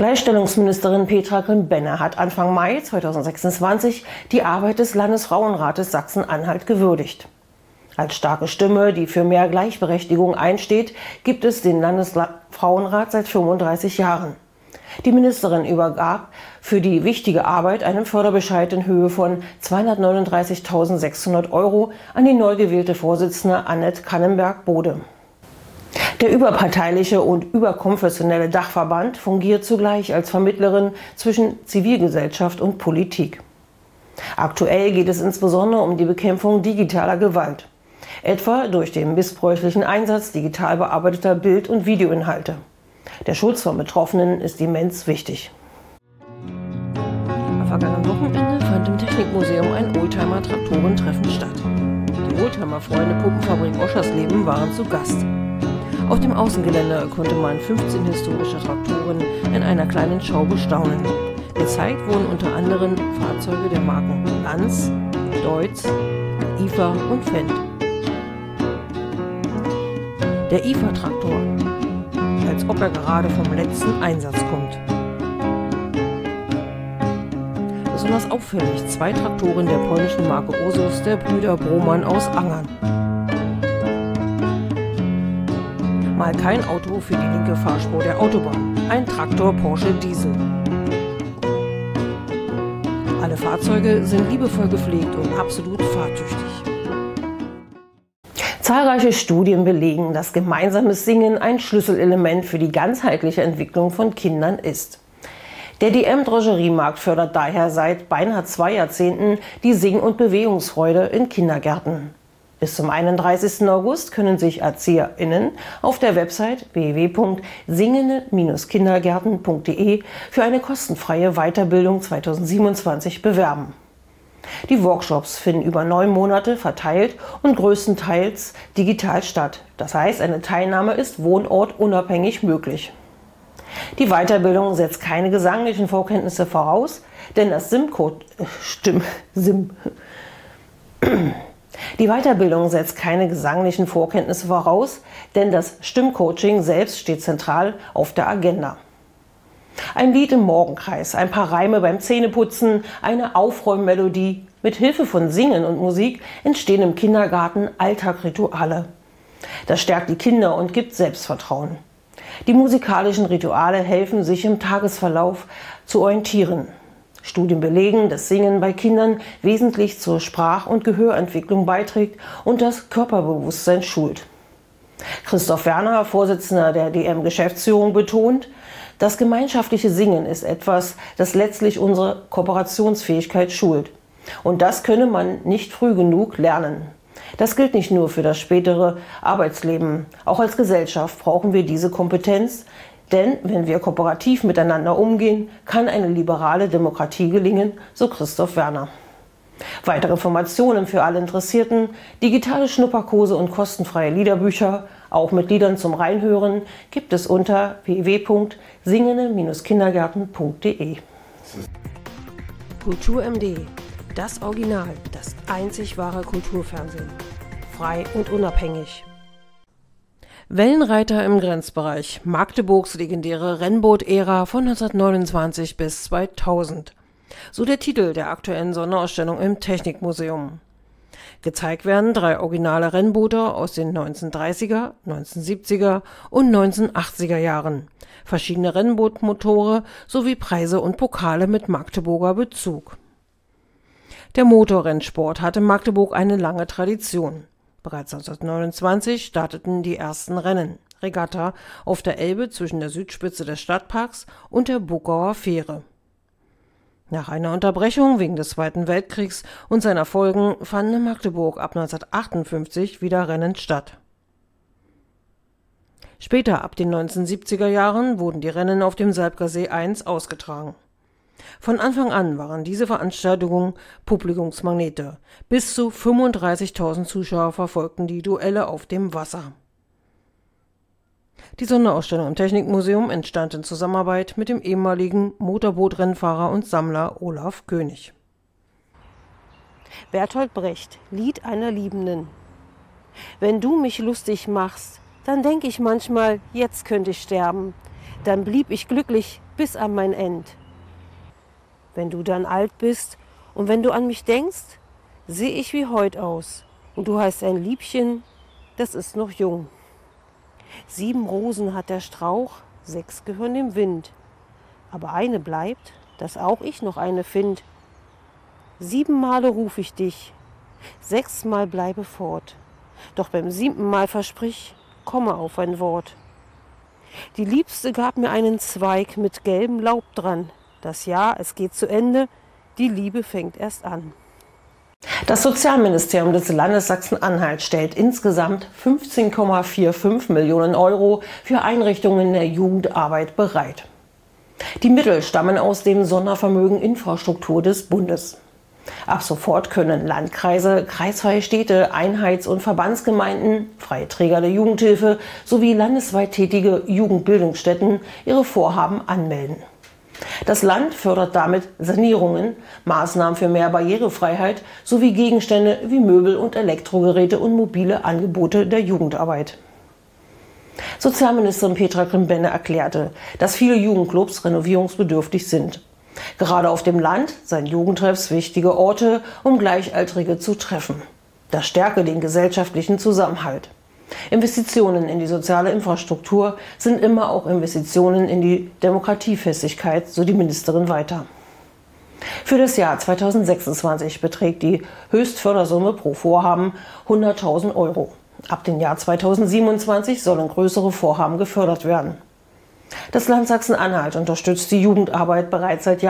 Gleichstellungsministerin Petra Grimm-Benner hat Anfang Mai 2026 die Arbeit des Landesfrauenrates Sachsen-Anhalt gewürdigt. Als starke Stimme, die für mehr Gleichberechtigung einsteht, gibt es den Landesfrauenrat seit 35 Jahren. Die Ministerin übergab für die wichtige Arbeit einen Förderbescheid in Höhe von 239.600 € an die neu gewählte Vorsitzende Annette Kannenberg-Bode. Der überparteiliche und überkonfessionelle Dachverband fungiert zugleich als Vermittlerin zwischen Zivilgesellschaft und Politik. Aktuell geht es insbesondere um die Bekämpfung digitaler Gewalt, etwa durch den missbräuchlichen Einsatz digital bearbeiteter Bild- und Videoinhalte. Der Schutz von Betroffenen ist immens wichtig. Am vergangenen Wochenende fand im Technikmuseum ein Oldtimer-Traktorentreffen statt. Die Oldtimer-Freunde Puppenfabrik Oschersleben waren zu Gast. Auf dem Außengelände konnte man 15 historische Traktoren in einer kleinen Schau bestaunen. Gezeigt wurden unter anderem Fahrzeuge der Marken Lanz, Deutz, IFA und Fendt. Der IFA-Traktor, als ob er gerade vom letzten Einsatz kommt. Besonders auffällig 2 Traktoren der polnischen Marke Ursus der Brüder Broman aus Angern. Mal kein Auto für die linke Fahrspur der Autobahn, ein Traktor Porsche Diesel. Alle Fahrzeuge sind liebevoll gepflegt und absolut fahrtüchtig. Zahlreiche Studien belegen, dass gemeinsames Singen ein Schlüsselelement für die ganzheitliche Entwicklung von Kindern ist. Der DM-Drogeriemarkt fördert daher seit beinahe 2 Jahrzehnten die Sing- und Bewegungsfreude in Kindergärten. Bis zum 31. August können sich ErzieherInnen auf der Website www.singende-kindergärten.de für eine kostenfreie Weiterbildung 2027 bewerben. Die Workshops finden über 9 Monate verteilt und größtenteils digital statt. Das heißt, eine Teilnahme ist wohnortunabhängig möglich. Die Weiterbildung setzt keine gesanglichen Vorkenntnisse voraus, denn das Die Weiterbildung setzt keine gesanglichen Vorkenntnisse voraus, denn das Stimmcoaching selbst steht zentral auf der Agenda. Ein Lied im Morgenkreis, ein paar Reime beim Zähneputzen, eine Aufräummelodie. Mit Hilfe von Singen und Musik entstehen im Kindergarten Alltagsrituale. Das stärkt die Kinder und gibt Selbstvertrauen. Die musikalischen Rituale helfen, sich im Tagesverlauf zu orientieren. Studien belegen, dass Singen bei Kindern wesentlich zur Sprach- und Gehörentwicklung beiträgt und das Körperbewusstsein schult. Christoph Werner, Vorsitzender der DM-Geschäftsführung, betont, das gemeinschaftliche Singen ist etwas, das letztlich unsere Kooperationsfähigkeit schult. Und das könne man nicht früh genug lernen. Das gilt nicht nur für das spätere Arbeitsleben. Auch als Gesellschaft brauchen wir diese Kompetenz, denn wenn wir kooperativ miteinander umgehen, kann eine liberale Demokratie gelingen, so Christoph Werner. Weitere Informationen für alle Interessierten, digitale Schnupperkurse und kostenfreie Liederbücher, auch mit Liedern zum Reinhören, gibt es unter www.singende-kindergärten.de. Kultur MD, das Original, das einzig wahre Kulturfernsehen. Frei und unabhängig. Wellenreiter im Grenzbereich, Magdeburgs legendäre Rennboot-Ära von 1929 bis 2000. So der Titel der aktuellen Sonderausstellung im Technikmuseum. Gezeigt werden 3 originale Rennboote aus den 1930er, 1970er und 1980er Jahren, verschiedene Rennbootmotore sowie Preise und Pokale mit Magdeburger Bezug. Der Motorrennsport hat in Magdeburg eine lange Tradition. Bereits 1929 starteten die ersten Rennen, Regatta, auf der Elbe zwischen der Südspitze des Stadtparks und der Buckauer Fähre. Nach einer Unterbrechung wegen des Zweiten Weltkriegs und seiner Folgen fanden in Magdeburg ab 1958 wieder Rennen statt. Später, ab den 1970er Jahren, wurden die Rennen auf dem Salbker See 1 ausgetragen. Von Anfang an waren diese Veranstaltungen Publikumsmagnete. Bis zu 35.000 Zuschauer verfolgten die Duelle auf dem Wasser. Die Sonderausstellung im Technikmuseum entstand in Zusammenarbeit mit dem ehemaligen Motorbootrennfahrer und Sammler Olaf König. Bertolt Brecht, Lied einer Liebenden. Wenn du mich lustig machst, dann denk ich manchmal, jetzt könnte ich sterben. dann blieb ich glücklich bis an mein End. Wenn du dann alt bist und wenn du an mich denkst, seh ich wie heut aus. Und du heißt ein Liebchen, das ist noch jung. 7 Rosen hat der Strauch, 6 gehören dem Wind. Aber eine bleibt, dass auch ich noch eine find. 7 Male ruf ich dich, 6 Mal bleibe fort. Doch beim 7. Mal versprich, komme auf ein Wort. Die Liebste gab mir einen Zweig mit gelbem Laub dran. Das Jahr, es geht zu Ende, die Liebe fängt erst an. Das Sozialministerium des Landes Sachsen-Anhalt stellt insgesamt 15,45 Millionen Euro für Einrichtungen der Jugendarbeit bereit. Die Mittel stammen aus dem Sondervermögen Infrastruktur des Bundes. Ab sofort können Landkreise, kreisfreie Städte, Einheits- und Verbandsgemeinden, freie Träger der Jugendhilfe sowie landesweit tätige Jugendbildungsstätten ihre Vorhaben anmelden. Das Land fördert damit Sanierungen, Maßnahmen für mehr Barrierefreiheit sowie Gegenstände wie Möbel und Elektrogeräte und mobile Angebote der Jugendarbeit. Sozialministerin Petra Grimbenne erklärte, dass viele Jugendclubs renovierungsbedürftig sind. Gerade auf dem Land seien Jugendtreffs wichtige Orte, um Gleichaltrige zu treffen. Das stärke den gesellschaftlichen Zusammenhalt. Investitionen in die soziale Infrastruktur sind immer auch Investitionen in die Demokratiefestigkeit, so die Ministerin weiter. Für das Jahr 2026 beträgt die Höchstfördersumme pro Vorhaben 100.000 Euro. Ab dem Jahr 2027 sollen größere Vorhaben gefördert werden. Das Land Sachsen-Anhalt unterstützt die Jugendarbeit bereits seit Jahren.